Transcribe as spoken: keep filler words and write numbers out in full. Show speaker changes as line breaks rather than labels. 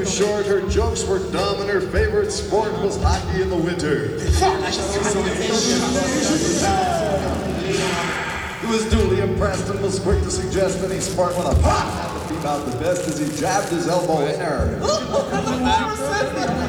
short, her jokes were dumb, and her favorite sport was hockey in the winter. He was duly impressed and was quick to suggest any sport with a pop had to beat out the best as he jabbed his elbow in her.